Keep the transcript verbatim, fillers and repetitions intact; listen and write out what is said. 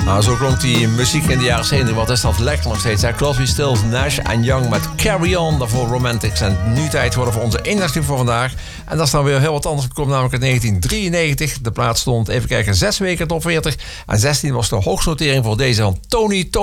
Nou, zo klonk die muziek in de jaren zeventig. Wat is dat lekker nog steeds. Hè? Crosby, Stills, Nash en Young met Carry On. Daarvoor Romantics. En nu tijd worden voor onze eendagstip voor vandaag. En dat is dan weer heel wat anders gekomen. Namelijk in negentien drieënnegentig. De plaats stond, even kijken, zes weken top veertig. En zestien was de hoogstnotering voor deze van Tony Tony.